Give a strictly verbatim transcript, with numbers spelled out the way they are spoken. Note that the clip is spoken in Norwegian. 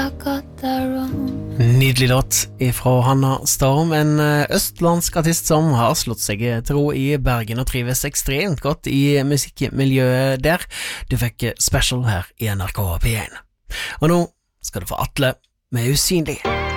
Nydelig låt ifra Hanna Storm, en østlandsk artist som har slått seg til ro i Bergen og trives ekstremt godt i musikkmiljøet der. Du fikk Special her i N R K P én. Og nå skal du få Atle med Usynlig.